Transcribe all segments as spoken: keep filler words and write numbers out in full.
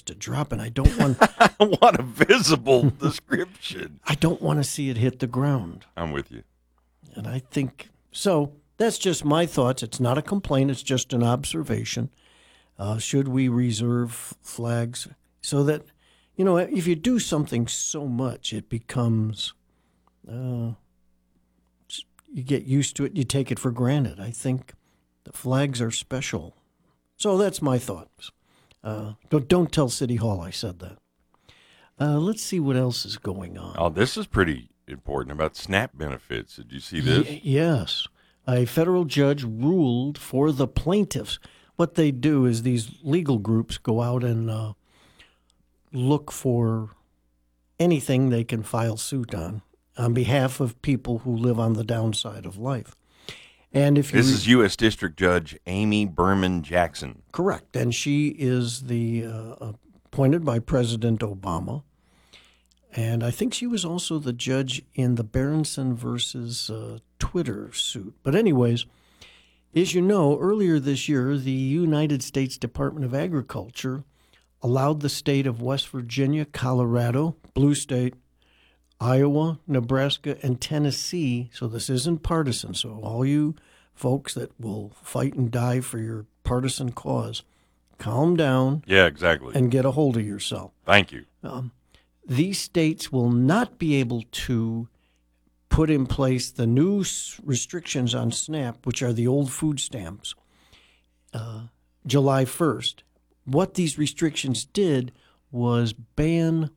to drop, and I don't want What a visible description. I don't want to see it hit the ground. I'm with you. And I think so. That's just my thoughts. It's not a complaint. It's just an observation. Uh, should we reserve flags so that, you know, if you do something so much, it becomes, uh, you get used to it. You take it for granted. I think the flags are special. So that's my thoughts. Uh, don't, don't tell City Hall I said that. Uh, let's see what else is going on. Oh, this is pretty important about SNAP benefits. Did you see this? Y- yes. A federal judge ruled for the plaintiffs. What they do is these legal groups go out and uh, look for anything they can file suit on on behalf of people who live on the downside of life. And if you This re- is U S District Judge Amy Berman Jackson. correct, and she is the uh, appointed by President Obama. And I think she was also the judge in the Berenson versus uh, Twitter suit. But anyways, as you know, earlier this year, the United States Department of Agriculture allowed the state of West Virginia, Colorado, blue state, Iowa, Nebraska, and Tennessee. So this isn't partisan. So all you folks that will fight and die for your partisan cause, calm down Yeah, exactly. and get a hold of yourself. Thank you. Um, these states will not be able to put in place the new s- restrictions on SNAP, which are the old food stamps, uh, July first. What these restrictions did was ban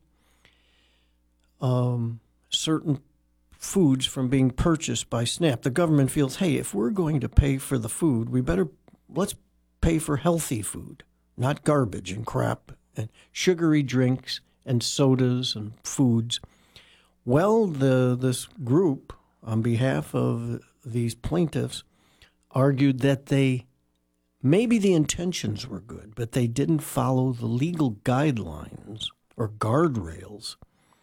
um, certain foods from being purchased by SNAP. The government feels, hey, if we're going to pay for the food, we better let's pay for healthy food, not garbage and crap and sugary drinks and sodas and foods. Well, the this group, on behalf of these plaintiffs, argued that they maybe the intentions were good, but they didn't follow the legal guidelines or guardrails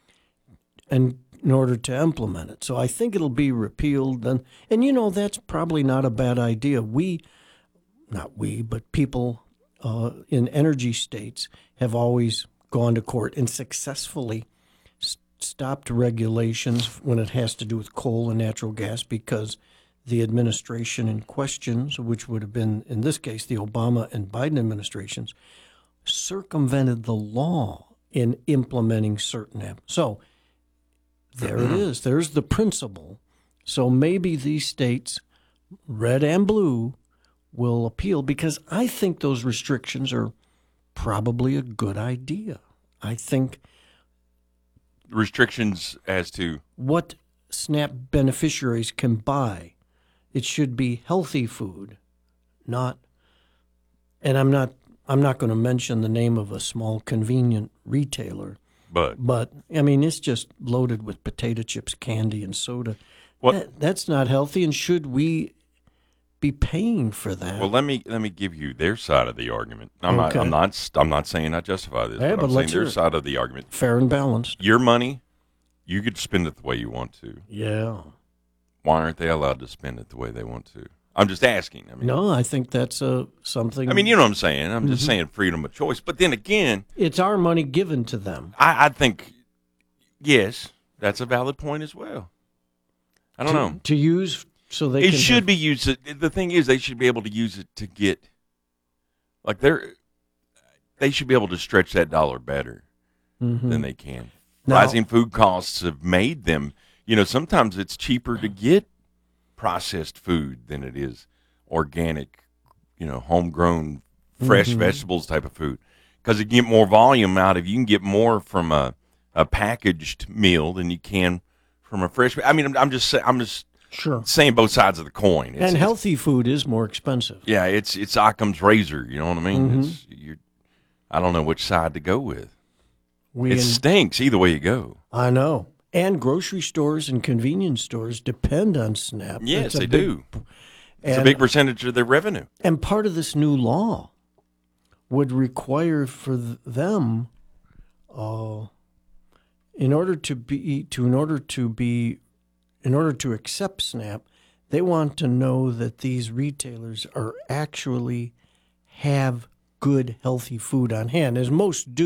and in order to implement it. So I think it'll be repealed. And, and you know, that's probably not a bad idea. We, not we, but people uh, in energy states have always gone to court and successfully s- stopped regulations when it has to do with coal and natural gas because the administration in questions, which would have been, in this case, the Obama and Biden administrations, circumvented the law in implementing certain apps. So there it is. There's the principle. So maybe these states, red and blue, will appeal because I think those restrictions are probably a good idea. I think Restrictions as to what SNAP beneficiaries can buy, it should be healthy food, not. And I'm not. I'm not going to mention the name of a small convenient retailer, but but I mean it's just loaded with potato chips, candy, and soda. What- That, that's not healthy. And should we be paying for that? well, let me let me give you their side of the argument. I'm Okay. not I'm not I'm not saying I justify this, Yeah, but, but I'm saying let's hear their it. side of the argument. Fair and balanced. Your money, you could spend it the way you want to. Yeah. Why aren't they allowed to spend it the way they want to? I'm just asking. I mean, No, I think that's uh, something. I mean, you know what I'm saying. I'm just saying freedom of choice. But then again, it's our money given to them. I, I think yes, that's a valid point as well. I don't to, know. to use so they It can should have- be used. The thing is, they should be able to use it to get, like they're, they should be able to stretch that dollar better Mhm. than they can. Now- Rising food costs have made them. You know, sometimes it's cheaper to get processed food than it is organic, you know, homegrown, fresh Mhm. vegetables type of food, because you get more volume out of. You can get more from a, a packaged meal than you can from a fresh. I mean, I'm, I'm just sa- I'm just Sure. saying both sides of the coin. It's, And it's- healthy food is more expensive. yeah, it's it's Occam's razor. You know what I mean? Mhm. It's you're. I don't know which side to go with. We It in- stinks either way you go. I know. And grocery stores and convenience stores depend on SNAP. Yes, It's a they big- do. It's And, a big percentage of their revenue. and part of this new law would require for th- them, uh, in order to be to in order to be in order to accept SNAP, they want to know that these retailers are actually have good healthy food on hand, as most do.